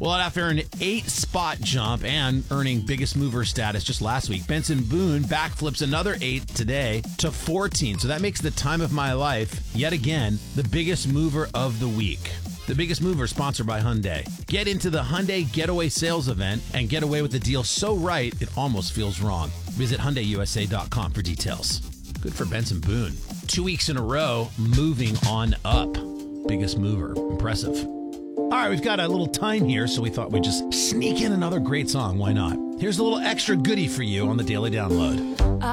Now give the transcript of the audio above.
Well, after an 8-spot jump and earning biggest mover status just last week, Benson Boone backflips another 8 today to 14. So that makes the time of my life, yet again, the biggest mover of the week. The Biggest Mover, sponsored by Hyundai. Get into the Hyundai Getaway Sales Event and get away with a deal so right, it almost feels wrong. Visit HyundaiUSA.com for details. Good for Benson Boone. 2 weeks in a row, moving on up. Biggest Mover. Impressive. All right, we've got a little time here, so we thought we'd just sneak in another great song. Why not? Here's a little extra goodie for you on the Daily Download.